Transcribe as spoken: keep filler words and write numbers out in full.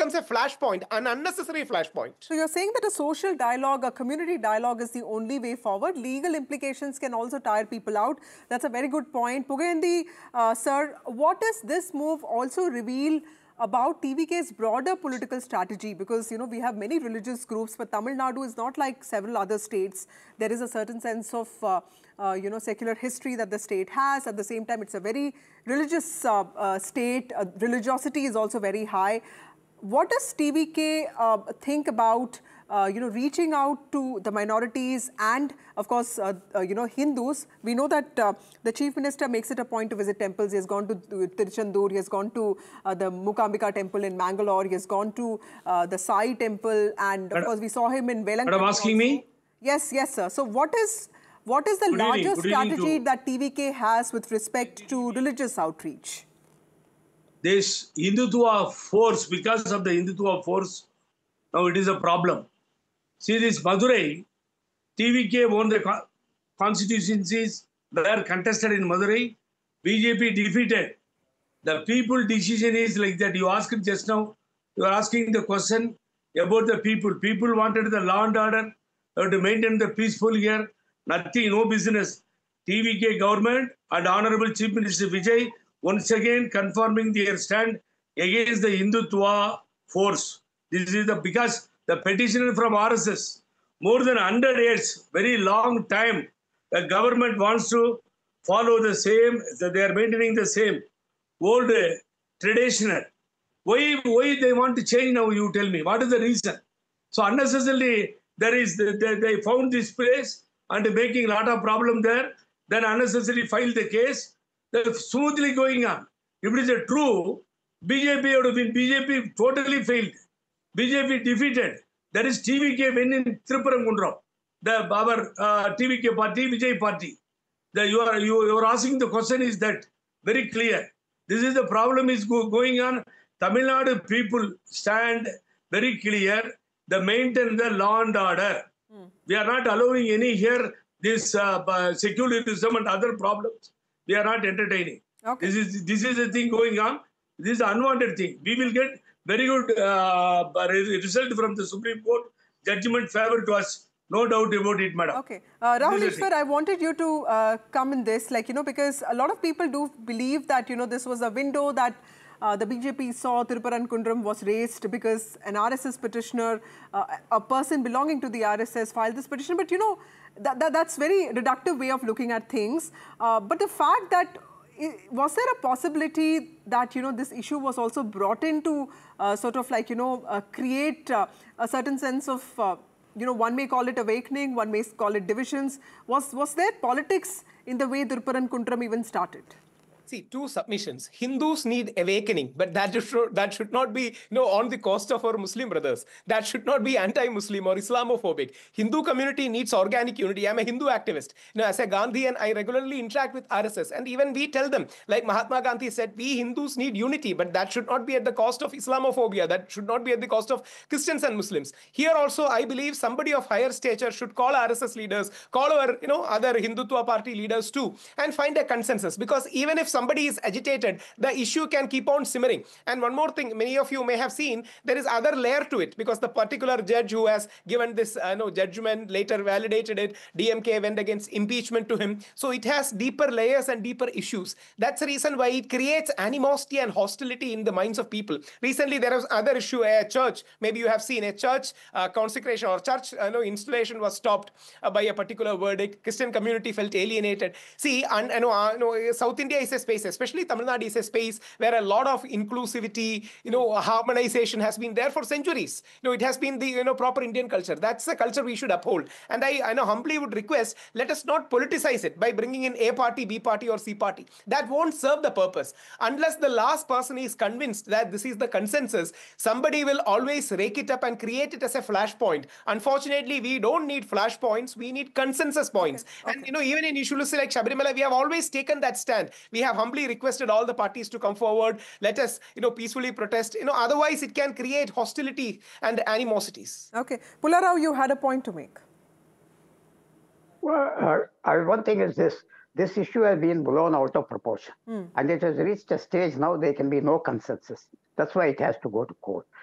becomes a flashpoint, an unnecessary flashpoint. So you're saying that a social dialogue, a community dialogue is the only way forward. Legal implications can also tire people out. That's a very good point. Puganendi, uh, sir, what does this move also reveal about T V K's broader political strategy? Because, you know, we have many religious groups, but Tamil Nadu is not like several other states. There is a certain sense of, uh, uh, you know, secular history that the state has. At the same time, it's a very religious uh, uh, state. Uh, religiosity is also very high. What does T V K uh, think about, uh, you know, reaching out to the minorities and, of course, uh, uh, you know, Hindus? We know that uh, the Chief Minister makes it a point to visit temples. He has gone to Tiruchendur, he has gone to uh, the Mukambika temple in Mangalore, he has gone to uh, the Sai temple, and, of course, we saw him in Velankanni. Madam, asking also. me? Yes, yes, sir. So what is, what is the good larger evening, strategy that T V K has with respect to religious outreach? This Hindutva force, because of the Hindutva force, now it is a problem. See this Madurai, T V K won the constituencies were contested in Madurai, B J P defeated. The people decision is like that. You asked just now, you are asking the question about the people. People wanted the law and order, to maintain the peaceful here, nothing, no business. T V K government and Honorable Chief Minister Vijay once again confirming their stand against the Hindutva force. This is the because the petitioner from R S S, more than one hundred years, very long time, the government wants to follow the same, they are maintaining the same old uh, traditional. Why, why they want to change now, you tell me? What is the reason? So unnecessarily, there is the, they, they found this place and making a lot of problem there, then unnecessarily filed the case. They're smoothly going on. If it is a true, B J P would have been, B J P totally failed. B J P defeated. That is T V K win in Tripurankundram. The our uh, T V K party, Vijay party. The, you, are, you, you are asking the question is that very clear. This is the problem is go, going on. Tamil Nadu people stand very clear. They maintain the law and order. Hmm. We are not allowing any here this uh, secularism and other problems. We are not entertaining. Okay. This is this is the thing going on. This is an unwanted thing. We will get very good uh, result from the Supreme Court. Judgment favor to us. No doubt about it, madam. Okay. Uh, Rahul sir, I wanted you to uh, come in this, like, you know, because a lot of people do believe that, you know, this was a window that uh, the B J P saw. Thirupparankundram was raised because an R S S petitioner, uh, a person belonging to the R S S filed this petition. But, you know, that, that, that's very reductive way of looking at things. Uh, but the fact that, was there a possibility that, you know, this issue was also brought in to uh, sort of like, you know, uh, create uh, a certain sense of, uh, you know, one may call it awakening, one may call it divisions. Was, was there politics in the way Thirupparankundram even started? See, two submissions. Hindus need awakening, but that should, that should not be, you know, on the cost of our Muslim brothers. That should not be anti-Muslim or Islamophobic. Hindu community needs organic unity. I'm a Hindu activist. You know, as a Gandhian, I regularly interact with R S S, and even we tell them, like Mahatma Gandhi said, we Hindus need unity, but that should not be at the cost of Islamophobia. That should not be at the cost of Christians and Muslims. Here also, I believe somebody of higher stature should call R S S leaders, call our, you know, other Hindutva party leaders too, and find a consensus. Because even if somebody is agitated, the issue can keep on simmering. And one more thing, many of you may have seen, there is other layer to it, because the particular judge who has given this uh, no, judgment later validated it, D M K went against impeachment to him. So it has deeper layers and deeper issues. That's the reason why it creates animosity and hostility in the minds of people. Recently, there was other issue, a church, maybe you have seen a church uh, consecration or church uh, no, installation was stopped uh, by a particular verdict. Christian community felt alienated. See, and, you know, uh, you know, South India is a space, especially Tamil Nadu is a space where a lot of inclusivity, you know, harmonization has been there for centuries. You know, it has been the, you know, proper Indian culture. That's the culture we should uphold. And I, I know humbly would request, let us not politicize it by bringing in A party, B party or C party. That won't serve the purpose. Unless the last person is convinced that this is the consensus, somebody will always rake it up and create it as a flashpoint. Unfortunately, we don't need flashpoints. We need consensus points. Okay. Okay. And, you know, even in issues like Sabarimala, we have always taken that stand. We have humbly requested all the parties to come forward. Let us, you know, peacefully protest. You know, otherwise it can create hostility and animosities. Okay. Pulla Rao, you had a point to make. Well, uh, one thing is this. This issue has been blown out of proportion. Mm. And it has reached a stage now there can be no consensus. That's why it has to go to court.